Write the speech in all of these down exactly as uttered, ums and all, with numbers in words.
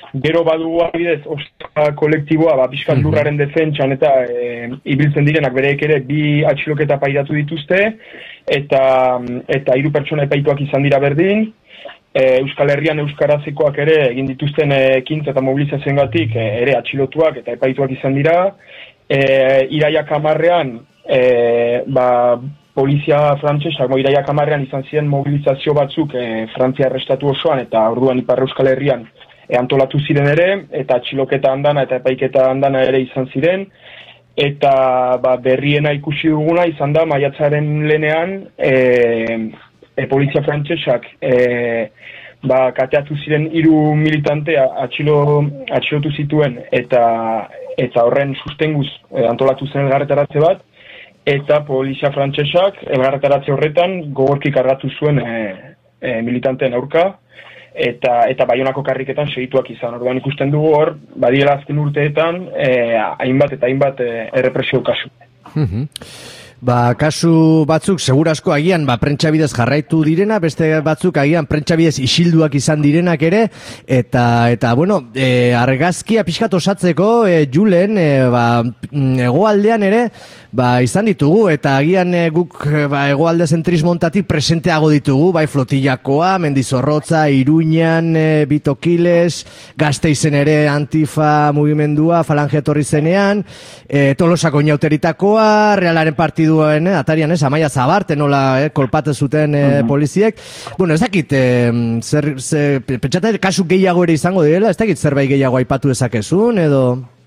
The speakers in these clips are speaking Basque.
gero badugu adibidez, osta kolektiboa, ba, pixkat lurraren defentsan eta e, ibiltzen direnak bereek ere bi atxiloketa pairatu dituzte, eta, eta hiru pertsona epaituak izan dira berdin. E, Euskal Herrian euskarazekoak ere egin dituzten ekintza eta mobilizazioengatik e, ere atxilotuak eta epaituak izan dira. E, iraiak hamarrean, e, ba, polizia frantsesak, iraiak hamarrean izan ziren mobilizazio batzuk e, Frantzia errestatu osoan eta orduan Ipar Euskal Herrian e, antolatu ziren ere, eta atxiloketa andana eta epaiketa andana ere izan ziren, eta ba, berriena ikusi duguna izan da maiatzaren lehenean e, e, polizia frantsesak e, ba, kateatu ziren hiru militante atxilo, atxilotu zituen eta, eta horren sustenguz e, antolatu zen elgarretaratze bat, eta polizia frantsesak elgarretaratze horretan gogorki kargatu zuen e, e, militanteen aurka, eta eta Baionako karriketan segituak izan. Orduan ikusten dugu hor, badiela azken urteetan, e, hainbat eta hainbat e, errepresio kasu. Ba, kasu batzuk segurasko agian ba, prentxabidez jarraitu direna, beste batzuk agian prentxabidez isilduak izan direnak ere, eta, eta bueno, e, argazkia pixkat osatzeko, e, Julen, e, ba, hegoaldean ere, ba, izan ditugu, eta agian e, guk ba, hegoalde zentrismontatik presenteago ditugu, bai Flotillakoa, Mendizorrotza, Iruñan, e, Bitokiles, Gasteizen ere Antifa mugimendua, Falange etorri zenean, e, Tolosako inauteritakoa, Realaren partidu duen, eh, atarian, ez, Amaia Zabarte, nola, eh, kolpate zuten eh, uh-huh. poliziek. Bueno, ez dakit, eh, zer, zer, pentsate, kasu gehiago ere izango direla, ez dakit zerbait gehiago aipatu dezakezun, edo?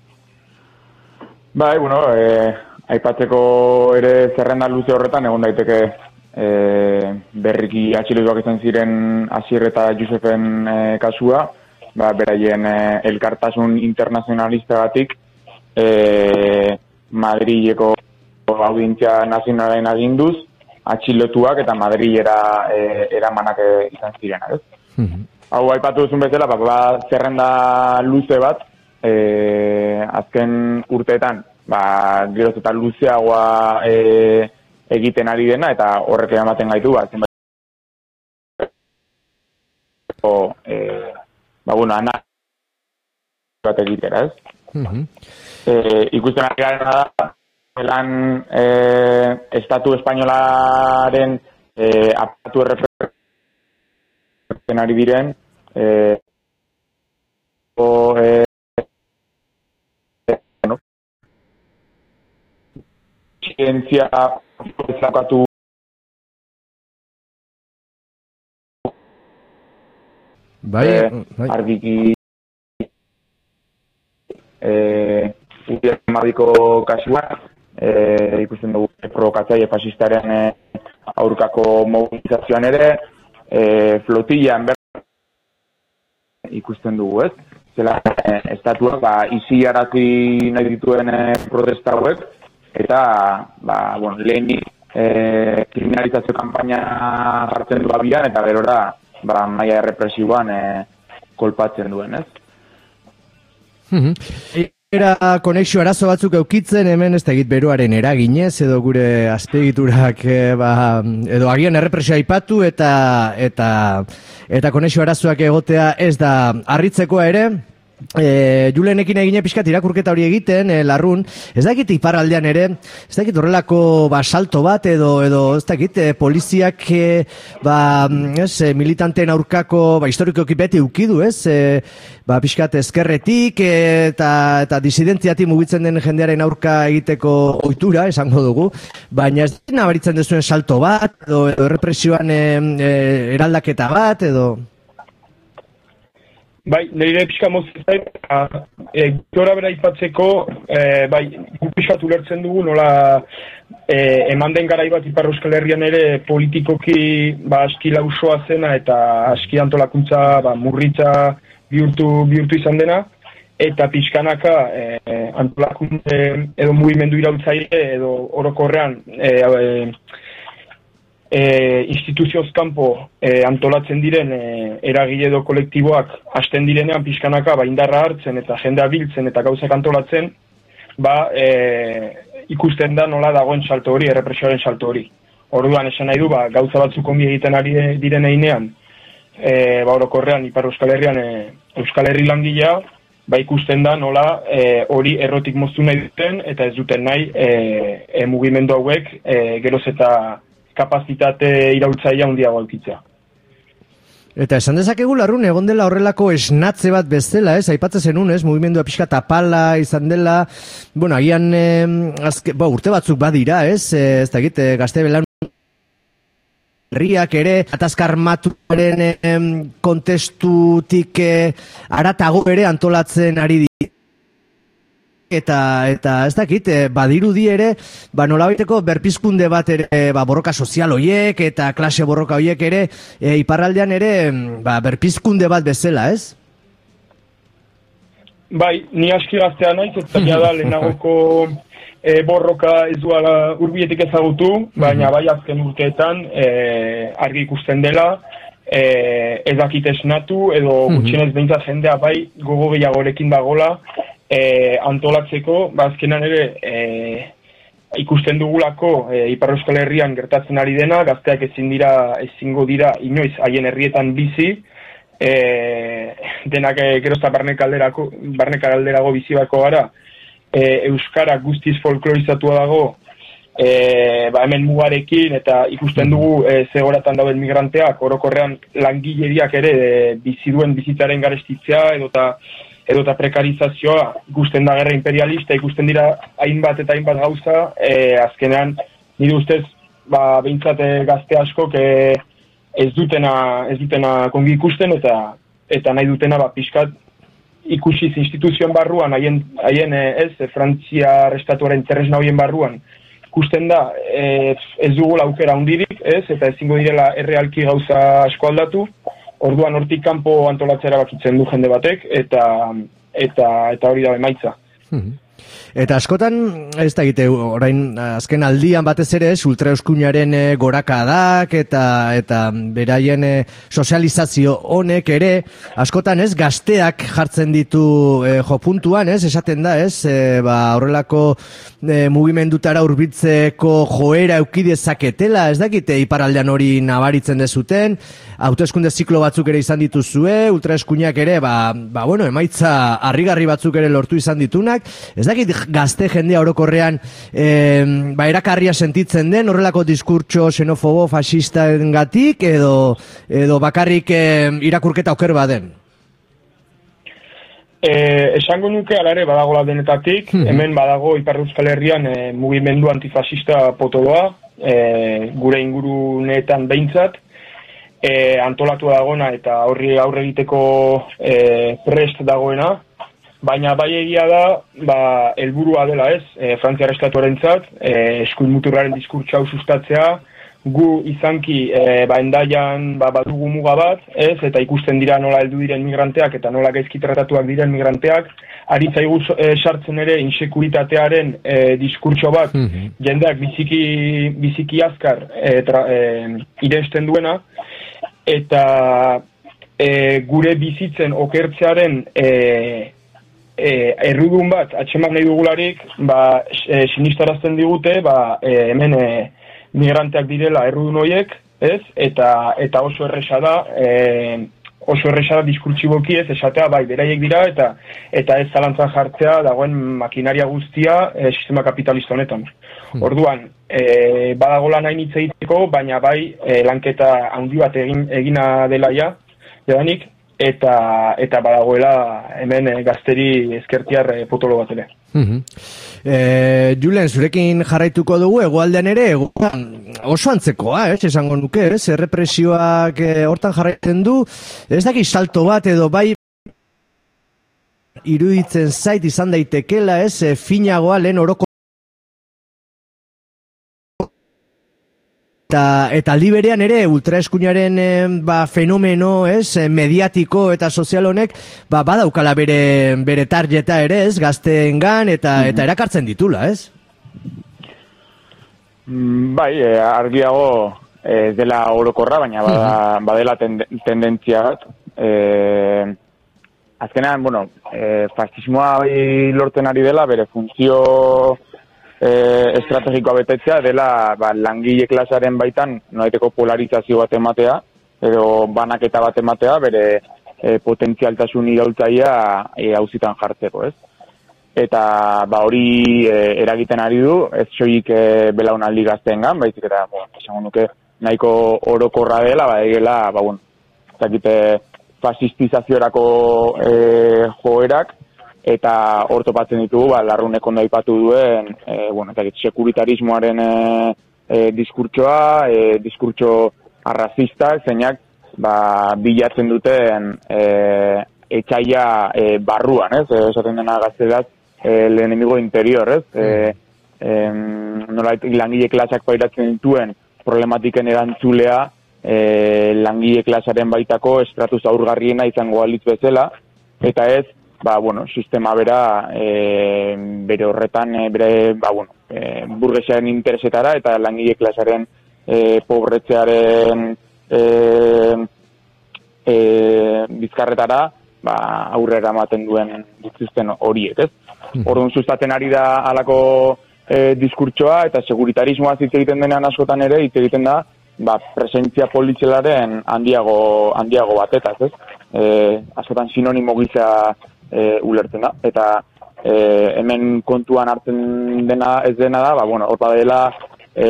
Bai, bueno, eh, aipatzeko ere zerrenda luze horretan, egon daiteke eh, berriki atxilotuak izan ziren Asier eta Josefen eh, kasua, ba, beraien eh, elkartasun internazionalistagatik eh, Madrileko audientzia nazionalen aginduz, atxilotuak eta Madrilera e, eramanak e, izan ziren, ez? Mm-hmm. Hau aipatu duzun bezala, ba, ba, zerrenda luze bat, e, azken urteetan, ba, geroz eta luzeagoa e, egiten ari dena, eta horrek ematen gaitu, ba, zenbait, o, e, ba, bueno, ana bat egitera, ez? Mm-hmm. E, ikusten ari garen da, lan eh, estatu espainolaren eh, apatu errepresentzen ari diren eh, o, eh, no? Zientzia ezakatu bai, eh, bai. argiki eh, Madiko kasua, e, ikusten dugu provokatzaile fasistaren e, aurkako mobilizazioan ere, e, Flotillan ber ikusten dugu, ez? Zela, e, estatuak, ba, izi arazi nahi dituen e, protesta hauek, eta, ba, bueno, lehenik e, kriminalizazio kampaina jartzen du abian, eta gerora, ba, maila errepresiboan e, kolpatzen duen, ez? Mm-hmm. Era konexio arazo batzuk eukitzen, hemen ez da egit beroaren eraginez, edo gure azpegiturak, e, ba, edo agian errepresioa aipatu, eta, eta, eta konexio arazoak egotea ez da harritzekoa ere. E, Julenekin egine pixkat irakurketa hori egiten, e, larrun, ez dakit iparraldean ere, ez dakit horrelako ba, salto bat, edo, edo ez dakit, e, poliziak e, ba, ez, e, militanteen aurkako, ba, historikoki beti ukidu, ez, e, ba, pixkat ezkerretik, e, eta, eta disidentziatik mugitzen den jendearen aurka egiteko ohitura, esango dugu, baina ez dena nabaritzen duzuen salto bat, edo, edo errepresioan e, e, eraldaketa bat, edo... Bai, nire pixka mozizait, e, gora bera ipatzeko, e, bai, pixkat ulertzen dugu, nola e, eman den garai bat Ipar Euskal Herrian ere politikoki ba, aski lausoa zena eta aski antolakuntza ba, murritza bihurtu, bihurtu izan dena, eta pixkanaka e, antolakuntze edo mugimendu irautzaile edo orokorrean e, e, E, instituzioz kanpo e, antolatzen diren e, eragile edo kolektiboak hasten direnean pixkanaka ba, indarra hartzen eta jendea biltzen eta gauzak antolatzen, ba, e, ikusten da nola dagoen salto hori, errepresioaren salto hori. Orduan esan nahi du, ba, gauza batzuk ongi egiten ari diren einean, e, ba, orokorrean, Ipar Euskal Herrian, e, Euskal Herri langilea, ba ikusten da nola e, hori errotik moztu nahi duten, eta ez duten nahi e, e, mugimendu hauek e, geroz eta kapazitate iraultzailea handiago edukitzea. Eta esan dezakegu larrun egon dela horrelako esnatze bat bezala, ez? Aipatzen zenun, ez? Mugimendua pixka tapala izan dela, bueno, agian eh, azke, bo, urte batzuk badira, ez? Eh, ez da egite, gazte belan herriak ere, atazkar matuaren eh, kontestutik eh, aratago ere antolatzen ari di. Eta, eta ez dakit, badirudi ere, ba nolabaiteko berpizkunde bat ere, ba borroka sozial hoiek eta klase borroka hoiek ere, e, iparraldean ere, ba berpizkunde bat bezala, ez? Bai, ni aski gaztea naiz, eta da lehenagoko e, borroka ez duala hurbiletik ezagutu, baina bai azken urteetan e, argi ikusten dela, e, ez dakit esnatu, edo gutxienez behintzat jendea bai gogo gehiagorekin dagola, E, antolatzeko, ba, azkenan ere e, ikusten dugulako e, Ipar Euskal Herrian gertatzen ari dena, gazteak ezin dira, ezingo dira inoiz haien herrietan bizi, e, denak e, gerozta barnekalderako, barnekalderako bizi bako gara, e, Euskara guztiz folklorizatua dago, e, ba, hemen mugarekin, eta ikusten dugu e, zegoratan dauden migranteak, orokorrean langileriak ere e, bizi duen bizitzaren garestitzea, edota edota prekarizazioa ikusten da gerra imperialista, ikusten dira hainbat eta hainbat gauza, e, azkenean nire ustez, ba, behintzat gazte askok e, ez dutena ez dutena kongi ikusten, eta eta nahi dutena ba, pixkat ikusiz instituzioen barruan, haien, haien ez, Frantziar estatuaren tresna horien barruan, ikusten da e, ez dugula aukera hundirik, ez, eta ezingo direla errealki gauza asko aldatu, orduan hortik kanpo antolatzera bakitzen du jende batek, eta eta eta hori da emaitza. Eta askotan, ez da egite, orain azken aldian batez ere, ultraeuskuinaren e, gorakadak eta eta beraien e, sozializazio honek ere, askotan ez, gazteak jartzen ditu e, jopuntuan, ez, esaten da, ez, e, ba, horrelako e, mugimendutara hurbiltzeko joera eukidezaketela, ez dakite, iparaldean hori nabaritzen dezuten, hauteskunde ziklo batzuk ere izan dituzue, ultraeskuinak ere, ba, ba, bueno, emaitza harrigarri batzuk ere lortu izan ditunak, ez dakit gazte jendea orokorrean e, ba, erakarria sentitzen den horrelako diskurtso xenofobo fascistaengatik edo edo bakarrik e, irakurketa oker baden. Eh, esango nuke alare badagola denetatik, hmm. hemen badago Ipar Euskal Herrian e, mugimendu antifascista potoloa, e, gure inguruneetan behintzat, e, antolatu dagona eta horri aurre egiteko e, prest dagoena. Baina bai egia da, ba, helburua dela ez, e, Frantziar estatuarentzat, e, eskuin muturraren diskurtsa hau sustatzea, gu izanki e, ba, endaian ba, badugu muga bat, ez, eta ikusten dira nola heldu diren migranteak eta nola gaizki tratatuak diren migranteak, aritzaigu e, sartzen ere insekuritatearen e, diskurtso bat, mm-hmm. jendeak biziki, biziki azkar e, tra, e, iresten duena, eta e, gure bizitzen okertzearen e, E, errudun bat, atxemak nahi dugularik, ba, e, sinistarazten digute, ba, e, hemen e, migranteak direla errudun horiek, ez? Eta, eta oso erresa da, e, oso erresa da diskurtsiboki ez, esatea, bai, beraiek dira, eta eta ez zalantzan jartzea dagoen makinaria guztia e, sistema kapitalista honetan. Hmm. Orduan, e, badagola nahi hitz egiteko, baina bai, e, lanketa handi bat egin, egina dela ja, jadanik, eta eta badagoela hemen e, gazteri ezkertiar e, potolo bat ere. Mm-hmm. e, Julen, zurekin jarraituko dugu, hegoaldean ere egoan oso antzekoa, ez, esango nuke, ez, errepresioak e, hortan jarraitzen du, ez daki salto bat edo bai iruditzen zait izan daitekela, ez, e, finagoa lehen oroko Eta, eta liberean ere ultraeskuinaren e, ba, fenomeno, ez, mediatiko eta sozial honek, ba, badaukala bere, bere targeta ere, ez, gazteengan eta, mm-hmm. eta erakartzen ditula, ez? Bai, e, argiago ez dela orokorra, baina bada, mm-hmm. badela ten, tendentzia bat. E, azkenean, bueno, e, fascismoa lortzen ari dela, bere funtzio E, estrategikoa betetzea dela ba, langile klasaren baitan noaiteko polarizazio bat ematea, edo banaketa bat ematea bere e, potentzialtasun iraultzailea e, auzitan jartzeko, ez? Eta ba hori e, eragiten ari du, ez soilik e, belaunaldi gazteengan, baizik eta, bueno, esango nuke nahiko orokorra dela, ba egela, ba bueno, ez dakite fasistizaziorako e, joerak, eta hor topatzen ditugu, ba, Larrunek ondo aipatu duen, e, bueno, eta sekuritarismoaren e, e, diskurtsoa, e, diskurtso arrazista, zeinak, ba, bilatzen duten e, etxaia e, barruan, ez? E, esaten dena gaztelaz, el enemigo interior, ez? E, e, nola langile klasak pairatzen dituen problematiken erantzulea, e, langile klasaren baitako estratu zaurgarriena izango alitz bezala, eta ez, ba, bueno, sistema bera, e, bere horretan, e, bere, ba, bueno, e, burgesaren interesetara eta langile klasaren e, pobretzearen e, e, bizkarretara, ba, aurrera ematen duen dituzten horiek, ez? Orduan sustatzen ari da halako e, diskurtsoa eta seguritarismoa hitz egiten denean askotan ere hitz egiten da, ba, presentzia polizialaren handiago handiago batetaz, ez? E, askotan sinonimo gisa e, ulertzen da, eta e, hemen kontuan hartzen dena ez dena da, ba, bueno, hor badela e,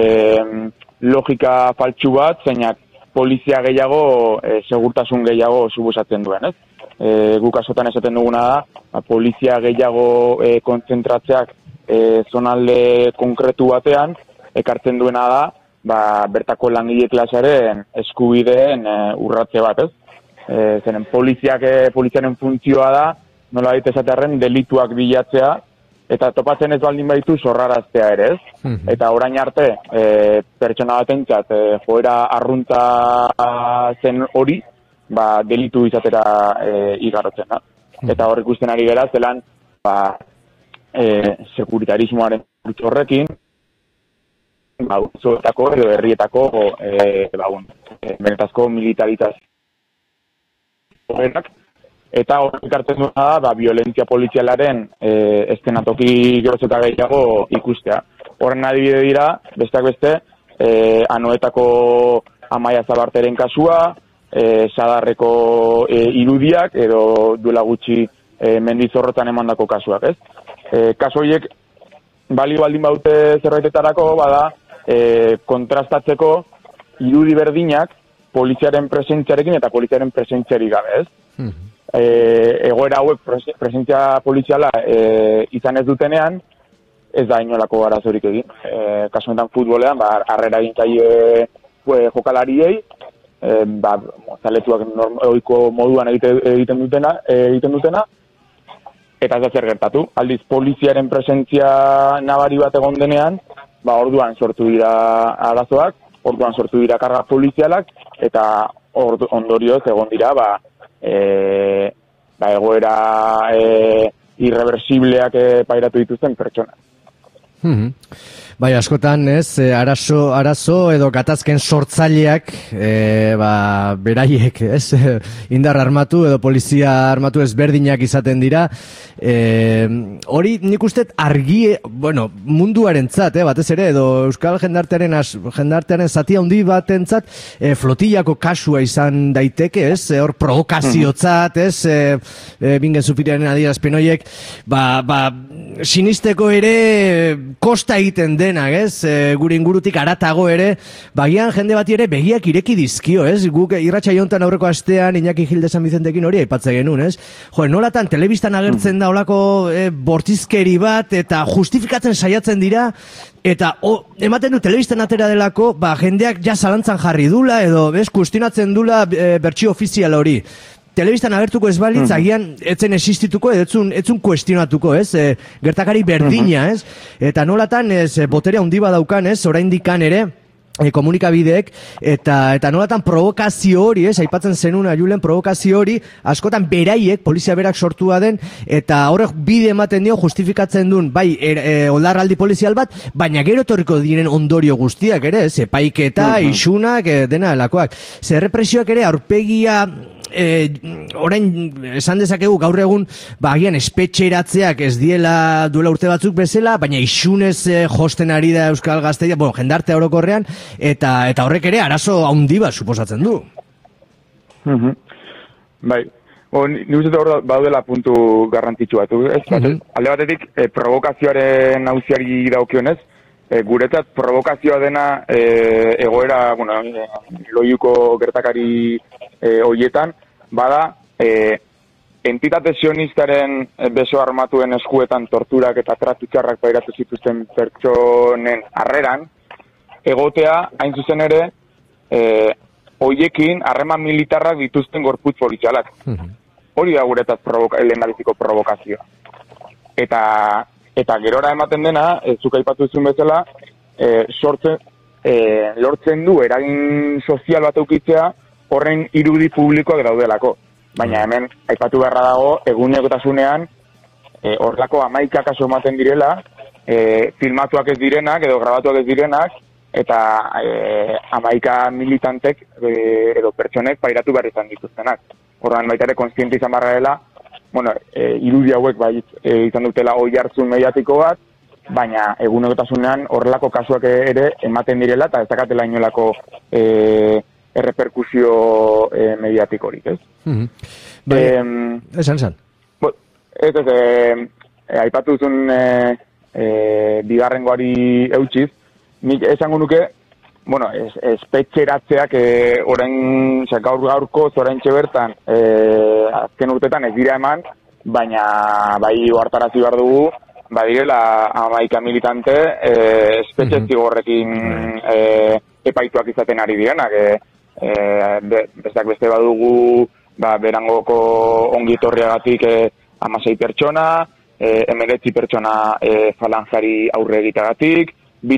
logika faltsu bat, zeinak polizia gehiago, e, segurtasun gehiago suposatzen duen, ez? E, guk askotan esaten duguna da, ba, polizia gehiago e, kontzentratzeak e, zonalde konkretu batean, ekartzen duena da, ba, bertako langile klasearen eskubideen e, urratze bat, ez? E, zeren poliziak, e, poliziaren funtzioa da, nola baita esatearen delituak bilatzea, eta topatzen ez baldin baitu zorraraztea ere, ez? Mm-hmm. Eta orain arte, e, pertsona batentzat, e, joera arrunta zen hori, ba, delitu izatera e, igarotzen da. Mm-hmm. Eta hor ikusten ari gara, zelan, ba, e, sekuritarismoaren horrekin, ba, zoetako edo herrietako, e, ba, un, e, benetazko militaritaz horrenak, eta horrek hartzen duena da, ba, violentzia polizialaren e, estenatoki geroz eta gehiago ikustea. Horren adibide dira, besteak beste, e, Anoetako Amaia Zabarteren kasua, e, Sadarreko e, irudiak, edo duela gutxi e, Mendizorrotan emandako kasuak, ez? E, kasu horiek, bali baldin baute zerbaitetarako, bada, e, kontrastatzeko irudi berdinak poliziaren presentziarekin eta poliziaren presentziarik gabe, ez? Mm-hmm. E, egoera hauek presentzia poliziala e, izan ez dutenean, ez da inolako arazorik egin. E, kasu honetan futbolean, ba, harrera egintzaile e, jokalariei, e, ba, zaletuak ohiko moduan egite, egiten dutena, egiten dutena, eta ez da zer gertatu. Aldiz, poliziaren presentzia nabari bat egon denean, ba, orduan sortu dira arazoak, orduan sortu dira karga polizialak, eta ordu, ondorioz egon dira, ba, E, ba, egoera e, irreversibleak e, pairatu dituzten pertsona. Mm-hmm. Bai, askotan, ez, arazo, arazo edo gatazken sortzaileak, e, ba, beraiek, ez, indar armatu edo polizia armatu ezberdinak izaten dira. E, hori nik uste argi, bueno, munduarentzat, eh, batez ere, edo Euskal jendartearen, as, jendartearen zati handi batentzat, e, flotillako kasua izan daiteke, ez, hor provokaziotzat, ez, e, e, bingen zupiriaren adierazpen horiek, ba, ba, sinisteko ere kosta egiten denak, ez? E, gure ingurutik aratago ere, bagian jende bati ere begiak ireki dizkio, ez? Guk irratsaio hontan aurreko astean Iñaki Gilde San Vicentekin hori aipatze genuen, ez? Jo, nolatan telebistan agertzen da holako e, bortizkeri bat eta justifikatzen saiatzen dira eta o, ematen du telebistan atera delako, ba jendeak ja zalantzan jarri dula edo, bez, kuestionatzen dula e, bertsio ofizial hori. Telebistan agertuko ez balitz, mm-hmm. agian etzen existituko, etzun, etzun kuestionatuko, ez? E, gertakari berdina, ez? Eta nolatan, ez, botere handi badaukan, ez? Oraindikan ere, e, komunikabideek, eta eta nolatan provokazio hori, ez? Aipatzen zenuna, Julen, provokazio hori, askotan beraiek, polizia berak sortua den, eta horrek bide ematen dio, justifikatzen duen, bai, er, e, oldarraldi polizial bat, baina gero etorriko diren ondorio guztiak, ere, ez? Epaiketa, mm-hmm. isunak, e, dena delakoak. Ze represioak ere, aurpegia, E, orain esan dezakegu gaur egun bagian espetxeratzeak ez diela duela urte batzuk bezala, baina isunez e, josten ari da Euskal Gazteria, bueno, jendarte orokorrean, eta eta horrek ere arazo handi bat suposatzen du. Mhm. Bai. O, ni uste hor baudela puntu garrantzitsu bat. Ez? Mm-hmm. Alde batetik, e, provokazioaren auziari daukionez, e, guretzat provokazioa dena e, egoera, bueno, e, loiuko gertakari e, hoietan, bada, e, entitate sionistaren beso armatuen eskuetan torturak eta tratu txarrak pairatu zituzten pertsonen harreran, egotea, hain zuzen ere, e, hoiekin harreman militarrak dituzten gorputz polizialak. Mm-hmm. Hori da guretzat provoka, lehendabiziko provokazioa. Eta, eta gerora ematen dena, e, zuk aipatu zuen bezala, e, sortzen, e, lortzen du eragin sozial bat eukitzea horren irudi publikoak daudelako. Baina hemen, aipatu beharra dago, egunerokotasunean, e, horrelako hamaika kasu ematen direla, e, filmatuak ez direnak edo grabatuak ez direnak, eta e, hamaika militantek e, edo pertsonek pairatu behar izan dituztenak. Horren baita ere konstiente izan barra dela, bueno, e, irudi hauek bai e, izan dutela oi hartzun mediatiko bat, baina egunerokotasunean horrelako kasuak ere ematen direla eta ez dakatela inolako e, erreperkusio e, mediatikorik, ez? Mm-hmm. Bai, esan esan. Ez ez, e, e, aipatu zuen e, e, bigarrengoari eutxiz, nik esango nuke, bueno, es, espetxeratzeak e, orain, oza, gaur gaurko zoraintxe bertan, e, azken urtetan ez dira eman, baina bai ohartarazi behar dugu, badirela hamaika militante e, espetxe zigorrekin e, epaituak izaten ari direnak. E, e, be, bestak beste badugu, ba, berangoko ongitorriagatik e, hamasei pertsona, e, emeretzi pertsona e, falanjari aurre egiteagatik,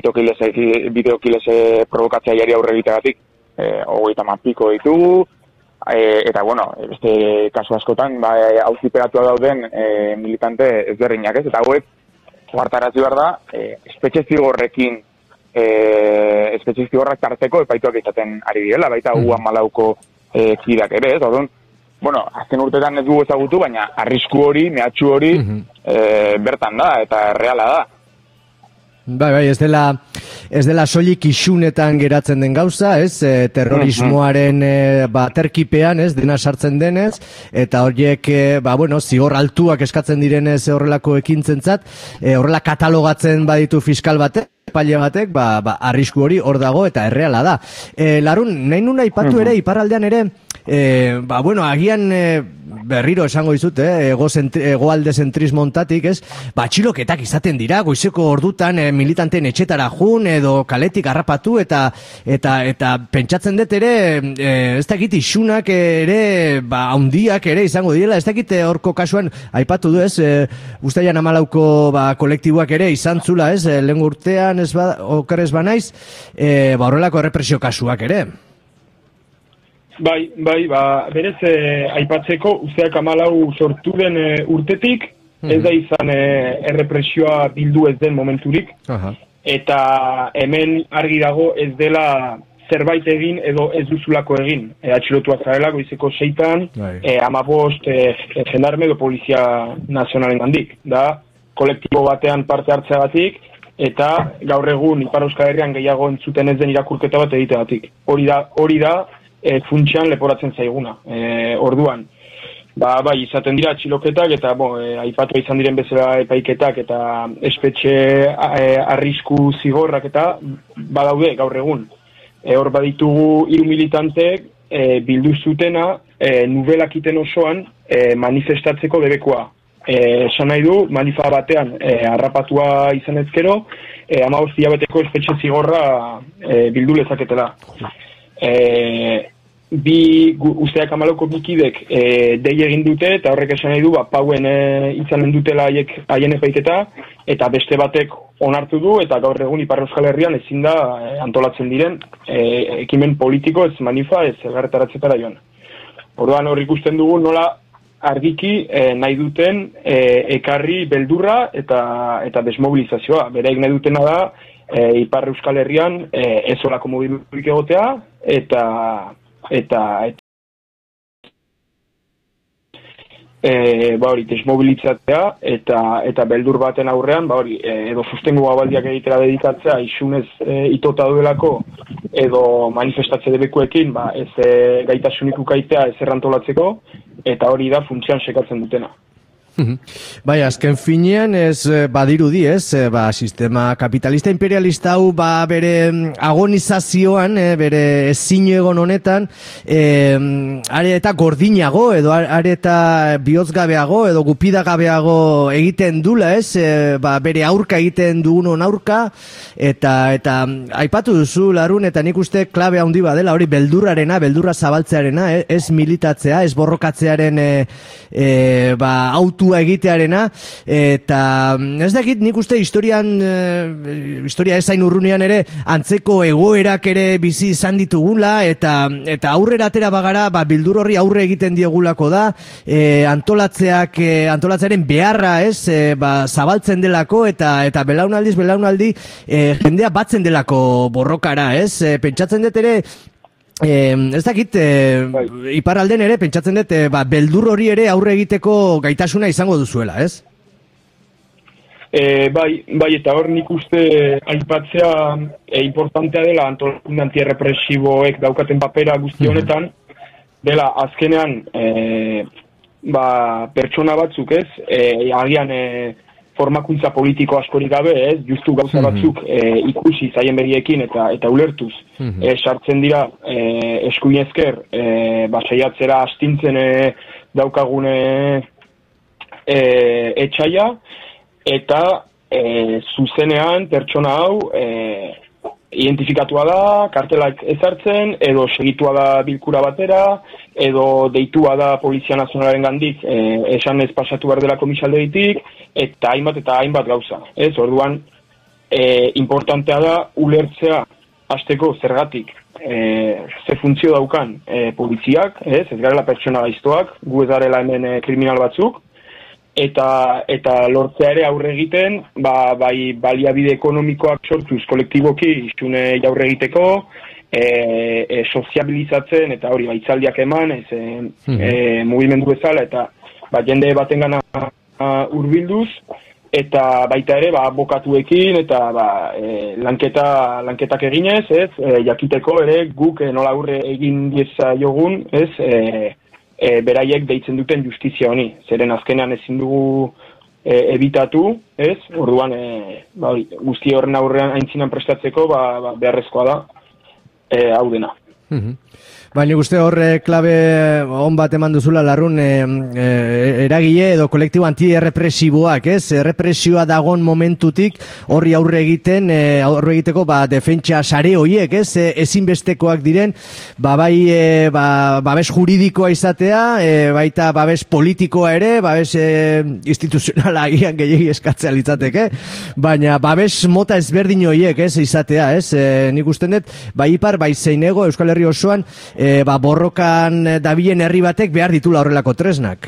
bitokilese provokatzaileari aurre egiteagatik eh, hogeita hamar piko ditugu, e, eta bueno, beste kasu askotan ba, auziperatua dauden e, militante ezberdinak, ez? Eta hauek ohartarazi behar da, e, espetxe zigorrekin e, espetxe zigorrak tarteko epaituak izaten ari direla, baita mm. U hamalauko e, kidak ere, ez? Orduan, bueno, azken urtetan ez dugu ezagutu, baina arrisku hori, mehatxu hori mm-hmm. e, bertan da, eta erreala da. Bai, bai, ez dela, ez dela soilik isunetan geratzen den gauza, ez, e, terrorismoaren e, ba, terkipean, ez, dena sartzen denez, eta horiek, e, ba, bueno, zigor altuak eskatzen direnez horrelako ekintzentzat, e, horrela katalogatzen baditu fiskal batek, epaile batek, ba, ba, arrisku hori hor dago eta erreala da. E, Larun, nahi nuna ipatu ere, iparraldean ere, e, ba, bueno, agian e, berriro esango dizut, eh, ego, ego alde zentrismo ontatik, ez, ba, txiloketak izaten dira, goizeko ordutan e, militanteen etxetara jun, edo kaletik harrapatu, eta eta eta pentsatzen dut ere, e, ez dakit isunak ere, ba, haundiak ere izango direla, ez dakit horko kasuan, aipatu du, ez, e, ustaian hamalauko, ba, kolektiboak ere izan zula, ez, e, lehen urtean, ez ba, okerrez banaiz, e, ba, horrelako errepresio kasuak ere. Bai, bai, ba, berez eh, aipatzeko, usteak hamalau sortu den eh, urtetik, mm-hmm. ez da izan eh, errepresioa bildu ez den momenturik, uh-huh. eta hemen argi dago ez dela zerbait egin edo ez duzulako egin. E, atxilotua zarela, goizeko seitan, e, amabost e, e, jendarme edo polizia nazionalen handik. Da, kolektibo batean parte hartzeagatik, eta gaur egun Ipar Euskal Herrian gehiago entzuten ez den irakurketa bat egiteagatik. Hori da, hori da, E, funtsean leporatzen zaiguna. E, orduan, ba, bai, izaten dira atxiloketak eta bo, e, aipatu izan diren bezala epaiketak eta espetxe e, arrisku zigorrak eta badaude gaur egun. E, hor baditugu hiru militanteek e, bildu zutena e, nubelakiten osoan e, manifestatzeko debekoa. E, esan nahi du, manifa batean e, harrapatua izan ezkero, e, hamabost hilabeteko espetxe zigorra e, bildu lezaketela. E, bi usteak hamalauko bikidek e, dei egin dute eta horrek esan nahi du ba, pauen e, izanen dutela haiek haien epaiketa eta beste batek onartu du eta gaur egun Ipar Euskal Herrian ezin da e, antolatzen diren e, ekimen politiko ez manifa ez elgarretaratzetara joan. Orduan hor ikusten dugu nola argiki e, nahi duten e, ekarri beldurra eta, eta desmobilizazioa. Bereik nahi dutena da e, Ipar Euskal Herrian e, ez olako mobilurik egotea eta eta e, ba hori, desmobilitzatzea, eta eta beldur baten aurrean, ba hori, e, edo sustengo abaldiak egitera dedikatzea, isunez e, itota duelako, edo manifestatze debekuekin, ba ez e, gaitasunik ukaitea ez errantolatzeko, eta hori da funtzioan sekatzen dutena. Bai, azken finean ez badirudi, ez, ba, sistema kapitalista imperialista hau ba bere agonizazioan, e, bere ezin egon honetan, e, are eta gordinago edo are eta bihozgabeago edo gupidagabeago egiten dula, ez, e, ba, bere aurka egiten dugunon aurka, eta eta aipatu duzu Larun, eta nik uste klabe handi badela hori beldurrarena, beldurra zabaltzearena, e, ez militatzea, ez borrokatzearen e, e, ba, autu egitearena, eta ez dakit nik uste historian e, historia ezain urrunean ere antzeko egoerak ere bizi izan ditugula, eta eta aurrera atera bagara, ba, bildur horri aurre egiten diegulako da, e, antolatzeak e, antolatzearen beharra, ez, e, ba, zabaltzen delako, eta eta belaunaldiz belaunaldi e, jendea batzen delako borrokara, ez, e, pentsatzen dut ere Eh, ez dakit, eh, bai. Iparralden ere, pentsatzen dut, eh, ba, beldur hori ere aurre egiteko gaitasuna izango duzuela, ez? E, bai, bai, eta hor nik uste aipatzea e, importantea dela antolakunde antierrepresiboek daukaten papera guzti honetan, dela azkenean e, ba, pertsona batzuk, ez, e, agian e, formakuntza politiko askorik gabe, ez, justu gauza batzuk e, ikusi zaien beriekin eta eta ulertuz e, sartzen dira e, eskuinezker e, ba, saiatzera astintzen e, daukagune e, etxaia, eta e, zuzenean pertsona hau e, identifikatua da, kartelak ezartzen, edo segitua da bilkura batera, edo deitua da Polizia Nazionalaren gandik, e, esan ez pasatu behar dela komisaldegitik, eta hainbat eta hainbat gauza. Ez, orduan, e, importantea da ulertzea hasteko zergatik e, ze funtzio daukan e, poliziak, ez, ez garela pertsona gaiztoak, gu ez garela hemen e, kriminal batzuk, eta eta lortzea ere aurre egiten, ba, bai baliabide ekonomikoak sortuz kolektiboki isune aurre egiteko, e, e, soziabilizatzen eta hori baitzaldiak eman, ez, e, e, mugimendu bezala, eta ba, jende batengana hurbilduz, eta baita ere ba, bokatuekin eta ba, e, lanketa, lanketak eginez, ez, e, jakiteko ere guk e, nola aurre egin diezaiogun, ez, e, E, beraiek deitzen duten justizia honi. Zeren azkenean ezin dugu e, ebitatu, ez? Orduan, e, ba, guzti horren aurrean aintzinan prestatzeko ba, ba, beharrezkoa da e, hau dena. Mm-hmm. Baina uste horre klabe on bat eman duzula Larrun, e, e, eragile edo kolektibo anti-errepresiboak, ez? Errepresioa dagon momentutik horri aurre egiten, e, aurre egiteko ba, defentsa sare horiek, ez? E, ezinbestekoak diren, ba, bai e, ba, babes juridikoa izatea, e, baita babes politikoa ere, babes e, instituzionala agian gehiagi eskatzea litzateke, baina babes mota ezberdin horiek, ez? Izatea, ez? E, nik usten dut, bai ipar, bai zeinego, Euskal Herri osoan, E, ba, borrokan dabilen herri batek behar ditula horrelako tresnak.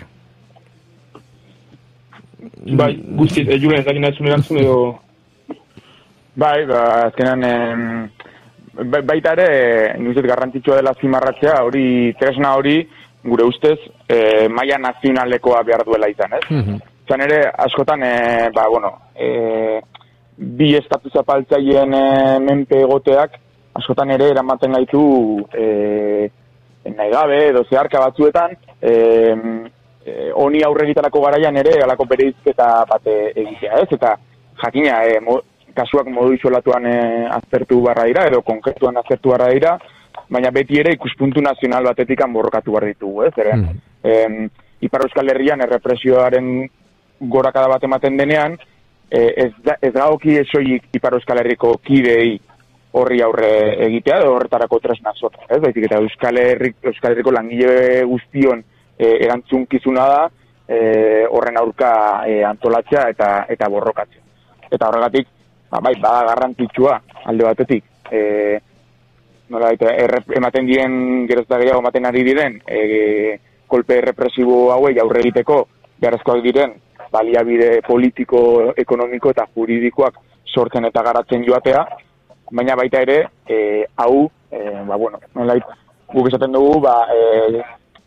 Bai, guztiz, e, Julen, ez dakina ez erantzun edo... Bai, ba, azkenan, eh, baita ere, nuzet garrantzitsua dela zimarratzea, hori, tresna hori, gure ustez, eh, maila nazionalekoa behar duela izan, ez? Mm-hmm. Zan ere, askotan, eh, ba, bueno, eh, bi estatu zapaltzaien eh, menpe egoteak, askotan ere eramaten gaitu e, nahi gabe edo zeharka batzuetan e, e, honi aurre egitarako garaian ere alako bereizketa bate egitea, ez? Eta jakina, e, mo, kasuak modu isolatuan e, aztertu barra dira edo konkretuan aztertu barra dira, baina beti ere ikuspuntu nazional batetik borrokatu behar ditugu, ez? Ere, mm. e, Ipar Euskal Herrian errepresioaren gorakada bat ematen denean, e, ez, da, ez dagoki esoik Ipar Euskal Herriko kidei horri aurre egitea, edo horretarako tresna zota, ez? Baizik eta Euskal, Herri, Euskal Herriko langile guztion e, erantzunkizuna da e, horren aurka e, antolatzea eta eta borrokatzea. Eta horregatik, ba, bai, bada garrantzitsua alde batetik, e, nola baita, errep, ematen dien, gerozta gehiago ematen ari diren, e, kolpe represibo hauei aurre egiteko, beharrezkoak diren, baliabide politiko, ekonomiko eta juridikoak sortzen eta garatzen joatea, baina baita ere, e, hau, e, ba, bueno, nolait, guk esaten dugu, ba, e,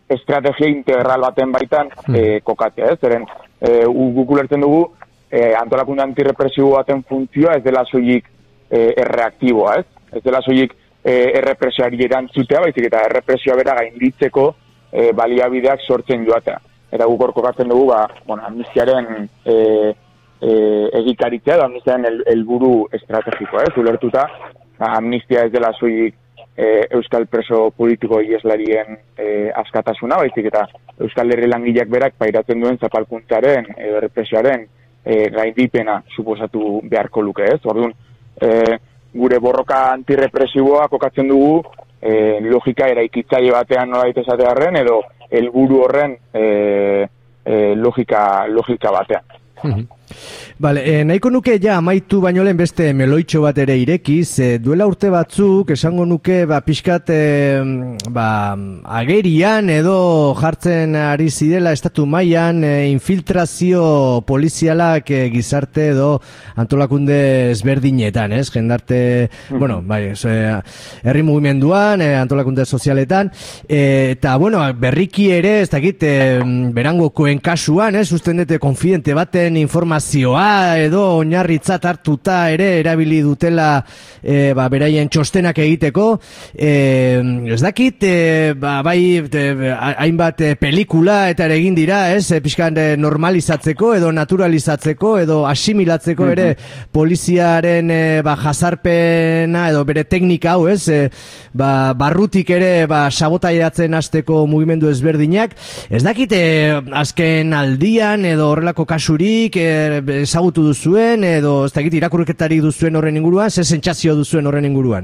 estrategia integral baten baitan e, kokatzea, ez? Zeren, e, guk ulertzen dugu, e, antolakunde antirrepresibo baten funtzioa ez dela soilik e, erreaktiboa, ez? Ez dela soilik e, errepresioari erantzutea, baizik eta errepresioa bera gainditzeko e, baliabideak sortzen joatea. Eta guk hor kokatzen dugu, ba, bueno, amnistiaren e, e, egikaritzea, edo amnistiaren helburu el, estrategikoa, ez? Ulertuta, ba, amnistia ez dela soilik E, Euskal preso politiko ieslarien e, askatasuna, baizik eta Euskal Herri langileak berak pairatzen duen zapalkuntzaren edo represioaren e, gaindipena suposatu beharko luke, ez? Orduan, e, gure borroka antirrepresiboa kokatzen dugu e, logika eraikitzaile batean nolabait esatearren edo helburu horren e, e, logika, logika batean. Vale, eh, nahiko nuke ja amaitu baino lehen beste meloitxo bat ere irekiz, eh, duela urte batzuk esango nuke ba, pixkat eh, ba, agerian edo jartzen ari zirela estatu mailan eh, infiltrazio polizialak eh, gizarte edo antolakunde ezberdinetan, ez? Jendarte, mm-hmm. bueno, bai, eh, herri mugimenduan, eh, antolakunde sozialetan, eh, eta, bueno, berriki ere, ez dakit, eh, berangokoen kasuan, ez? Usten dute konfidente baten informazioa edo oinarritzat hartuta ere erabili dutela e, ba, beraien txostenak egiteko e, ez dakit e, ba, bai e, hainbat e, pelikula eta ere egin dira ez, e, pixkan e, normalizatzeko edo naturalizatzeko edo asimilatzeko ere poliziaren e, ba, jazarpena edo bere teknika hau ez, e, ba, barrutik ere ba, sabotaiatzen hasteko mugimendu ezberdinak, ez dakit e, azken aldian edo horrelako kasurik e, ezagutu duzuen edo ez dakit irakurketarik duzuen horren inguruan, ze sentsazio duzuen horren inguruan?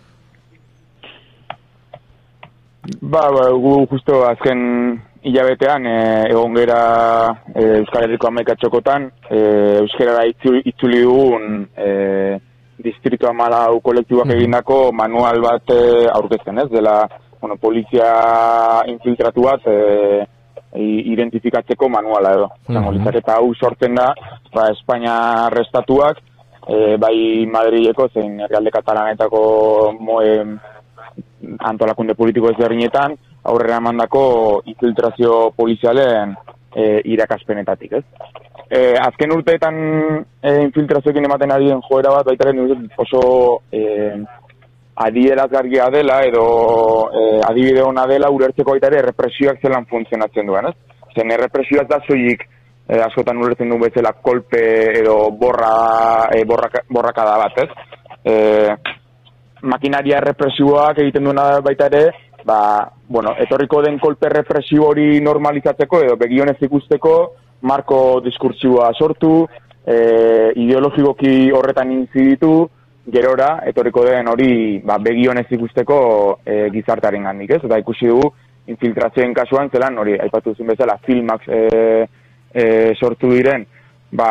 Ba, ba gu justo azken hilabetean e, egon gera e, Euskal Herriko hamaika txokotan e, euskarara itzuli dugun e, distrito hamalau kolektiboak mm-hmm. egindako manual bat e, aurkezten, ez? Dela, bueno, polizia infiltratu bat e, identifikatzeko manuala edo. Mm-hmm. Eta hau sortzen da, ba, Espainia arrestatuak, e, bai Madrileko zein herrialde katalanetako moe antolakunde politiko ezberdinetan, aurrera emandako infiltrazio polizialen e, irakaspenetatik, ez? E, azken urteetan e, infiltrazioekin ematen ari den joera bat, baitaren oso e, adierazgarria dela edo e, adibide ona dela ulertzeko baita ere represioak zelan funtzionatzen duen, ez? Zen represioak da soilik e, askotan ulertzen duen bezala kolpe edo borra, e, borraka, borrakada bat, ez? E, makinaria represioak egiten duena baita ere, ba, bueno, etorriko den kolpe represio hori normalizatzeko edo begionez ikusteko marko diskurtsiboa sortu, e, ideologikoki horretan inziditu, gerora, etorriko den hori ba, begionez ikusteko e, gizartaren gandik, ez? Eta ikusi dugu, infiltrazioen kasuan zelan, hori, aipatu zuen bezala, filmak e, e, sortu diren, ba,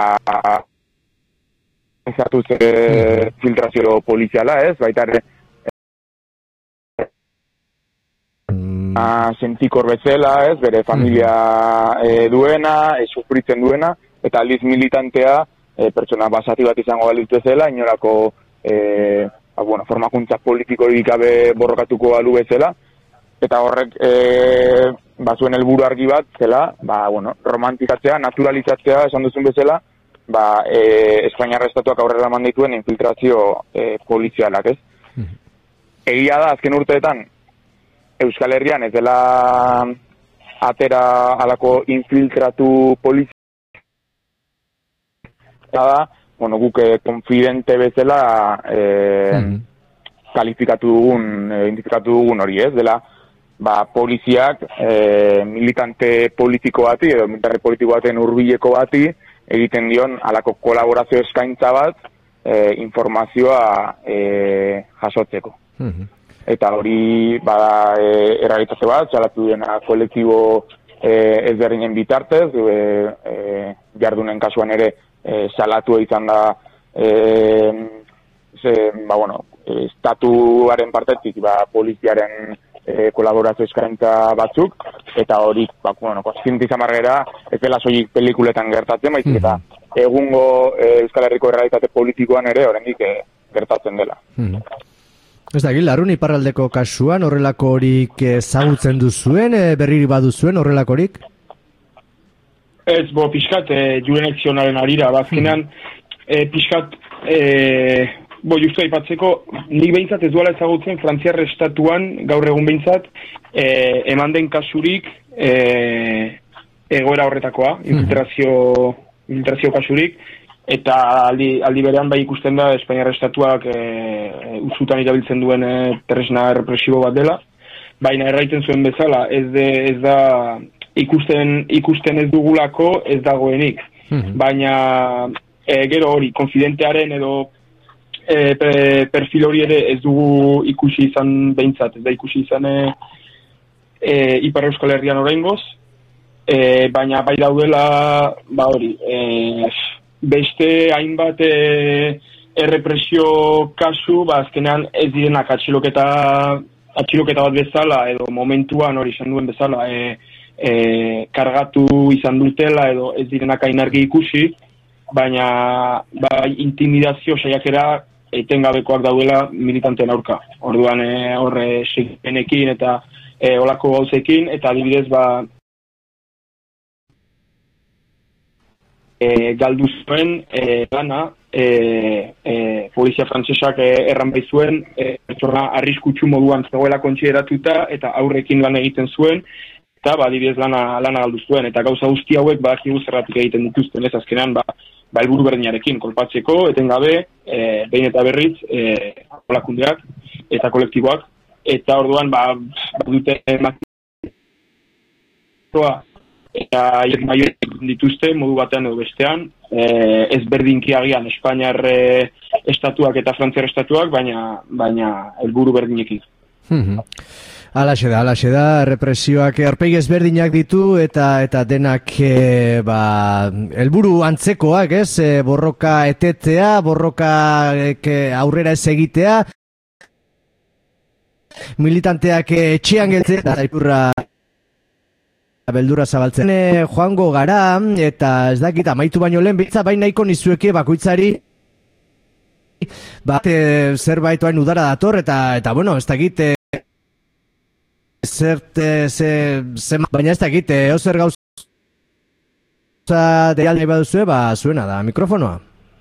ezatu ze filtrazio poliziala, ez? Baita ere, e, sentikor bezala, ez? Bere familia e, duena, e, sufritzen duena, eta aldiz militantea, e, pertsona basati bat izango balitu zela, inorako E, ba, bueno, formakuntza politikorik gabe borrokatuko balu bezala, eta horrek e, ba, zuen helburu argi bat zela, ba, bueno, romantikatzea, naturalizatzea esan duzun bezala, ba, e, Espainiar estatuak aurrera eman dituen infiltrazio e, polizialak, ez? Mm-hmm. Egia da, azken urteetan, Euskal Herrian ez dela atera alako infiltratu polizia da, bueno, guk eh, konfidente bezala eh, mm-hmm. kalifikatu dugun, eh, identifikatu dugun hori, ez? Dela, ba, poliziak eh, militante politiko bati, edo militante politiko baten hurbileko bati, egiten dion alako kolaborazio eskaintza bat, eh, informazioa eh, jasotzeko. Mm-hmm. Eta hori, bada, eh, errealitate bat, salatu dena kolektibo eh, ezberdinen bitartez, eh, eh, jardunen kasuan ere, E, salatu izan da e, ze, ba, bueno, estatuaren partetik ba, poliziaren e, kolaborazio eskaintza batzuk, eta hori, ba, bueno, kontziente izan barrera, ez dela soilik pelikuletan gertatzen, baizik eta egungo e, Euskal Herriko errealitate politikoan ere oraindik e, gertatzen dela. Ez da, Larun iparraldeko kasuan horrelakorik ezagutzen duzuen, e, berriri baduzuen horrelakorik? Ez, bo, pixkat, e, jurenekzionaren arira, bazkenean, e, pixkat, e, bo, justu aipatzeko, nik behintzat ez duela ezagutzen Frantziar estatuan, gaur egun behintzat, e, eman den kasurik e, egoera horretakoa, infiltrazio, infiltrazio kasurik, eta aldi, aldi berean bai ikusten da Espainiar estatuak e, usutan irabiltzen duen e, tresna represibo bat dela, baina erraiten zuen bezala, ez, de, ez da ikusten, ikusten ez dugulako ez dagoenik, mm-hmm. baina e, gero hori, konfidentearen edo e, pe, perfil hori ere ez dugu ikusi izan behintzat, ez da ikusi izan e, e, Ipar Euskal Herrian oraingoz, e, baina bai daudela, ba hori, e, beste hainbat e, errepresio kasu, ba, azkenean ez direnak atxiloketa, atxiloketa bat bezala, edo momentuan hori izan duen bezala, e, e, kargatu izan dutela, edo ez direnak ainargi ikusi, baina ba, intimidazio saiakera etengabekoak daudela militanteen aurka. Orduan e, horre segipenekin eta e, olako gauzekin, eta adibidez, ba, E, galdu zuen e, lana e, e, polizia frantsesak e, erran bai zuen e, pertsona arriskutsu moduan zegoela kontsideratuta eta aurrekin lan egiten zuen eta ba, adibidez lana, lana galdu zuen eta gauza guzti hauek badakigu zergatik egiten dituzten, ez azkenean ba, ba helburu berdinarekin kolpatzeko, etengabe e, behin eta berriz e, kolakundeak eta kolektiboak eta orduan ba, ba dute eta maiorik dituzte modu batean edo bestean, eh, ez berdinki agian Espainiar eh, estatuak eta Frantziar estatuak, baina baina helburu berdinekin. Mm-hmm. Alaxe da, alaxe da, represioak aurpegi ezberdinak ditu eta eta denak e, ba, helburu antzekoak, ez? E, borroka etetzea, borroka e, aurrera ez egitea, militanteak etxean geltzea, eta ipurra beldurra zabaltzen. E, joango gara, eta ez dakit, amaitu baino lehen bitza, baina nahiko nizueke bakoitzari bat e, zerbait oain udara dator, eta, eta bueno, ez dakit, e, zert, e, ze, ze, baina ez dakit, e, ozer gauza deial nahi baduzue, ba, zuena da, mikrofonoa.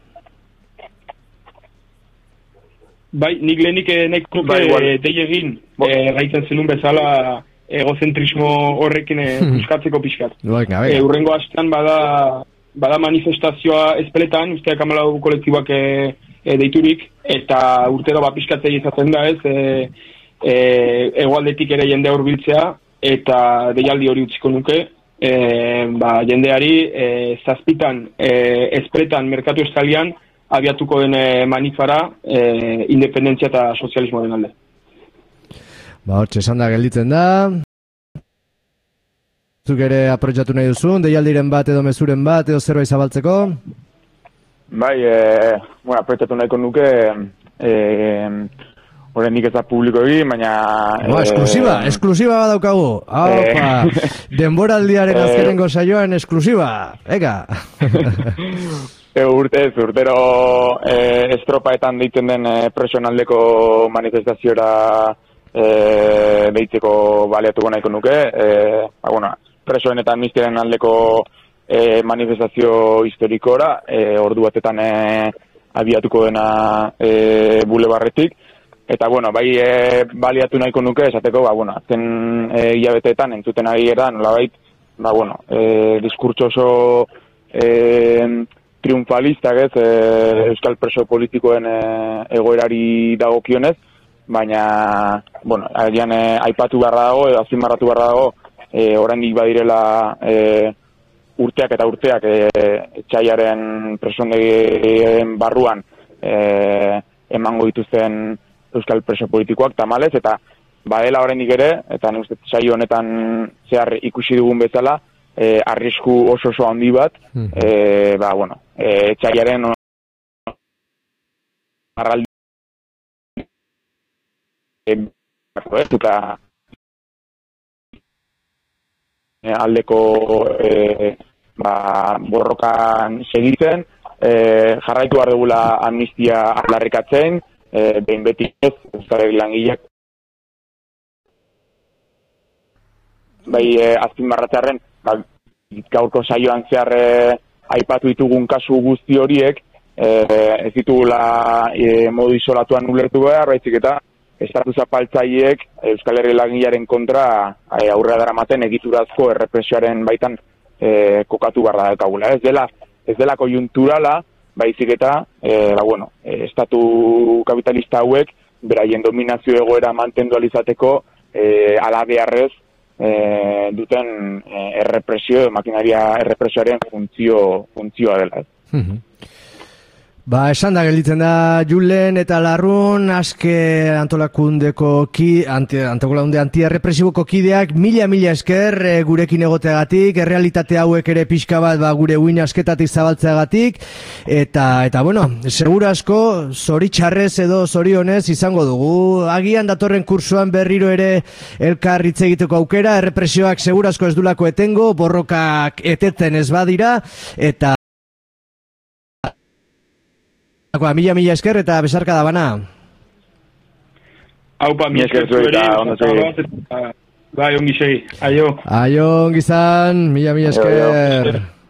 Bai, nik lehenik nahiko bai, e, dei egin, e, gaiten zenun bezala, egozentrismo horrekin euskatzeko pixkat. E, urrengo astean bada, bada manifestazioa ezpeletan, usteak amalau kolektiboak e, e, deiturik, eta urtero ba pixkatzei izaten da ez, e, e, egoaldetik ere jendea hurbiltzea, eta deialdi hori utziko nuke, e, ba, jendeari e, zazpitan, e, ezpeletan merkatu estalian, abiatuko den e, manifara, e, independentzia eta sozialismoaren alde. Ba, hortxe, esan da gelditzen da. Zuk ere aprotxatu nahi duzun, deialdiren bat edo mezuren bat edo zerbait zabaltzeko? Bai, e, bueno, aprotxatu nahiko nuke, e, horren nik ez da publiko egin, baina... Ba, e, esklusiba, esklusiba bat daukagu. Haupa, e, denboraldiaren azkenengo saioan esklusiba, ega! E, urte ez, urtero e, estropaetan deitzen den e, presionaldeko manifestaziora E, behitzeko baliatuko nahiko nuke, e, ba, bueno, presoen eta amnistiaren aldeko e, manifestazio historikora, e, ordu batetan e, abiatuko dena e, bulebarretik, eta bueno, bai e, baliatu nahiko nuke, esateko, ba, bueno, azken e, hilabeteetan entzuten ari gara, nolabait, ba, bueno, e, diskurtso oso e, triunfalistak ez, e, euskal preso politikoen e, egoerari dagokionez, baina, bueno, agian eh, aipatu beharra dago, edo azpimarratu beharra dago, eh, oraindik badirela eh, urteak eta urteak eh, etxaiaren presondegien barruan eh, emango dituzten euskal preso politikoak tamalez, eta badela oraindik ere, eta nik uste saio honetan zehar ikusi dugun bezala, eh, arrisku oso oso handi bat, eh, ba, bueno, eh, etxaiaren arraldi eta aldeko e, ba, borrokan segitzen, e, jarraitu behar dugula amnistia aldarrikatzen, e, behin beti ez, Euskal Herri langileak bai e, azpimarratzearren, ba, gaurko saioan zehar e, aipatu ditugun kasu guzti horiek, e, ez ditugula e, modu isolatuan ulertu behar, baizik eta estatu zapaltzaileek Euskal Herri langilearen kontra e, aurrera daramaten egiturazko errepresioaren baitan e, kokatu barra daukagula. Ez dela, ez dela konjunturala, baizik eta e, ba, bueno, e, estatu kapitalista hauek beraien dominazio egoera mantendu alizateko e, alabearrez e, duten e, errepresio, makinaria errepresioaren funtzio, funtzioa dela. Mm-hmm. Ba, esan da gelditzen da Julen eta Larrun, aske antolakundeko ki, anti, antolakunde antiarrepresiboko kideak, mila-mila esker e, gurekin egoteagatik, errealitate hauek ere pixka bat ba, gure uin asketatik zabaltzeagatik, eta, eta bueno, segura asko, zoritxarrez edo zorionez izango dugu, agian datorren kursoan berriro ere elkar hitz egiteko aukera, errepresioak segura asko ez dulako etengo, borrokak eteten ez badira, eta mila mila esker eta besarka da bana. Aupa, mila esker zueri. Bai, ongi segi. Aio. Aio, ongi zan, mila mila esker.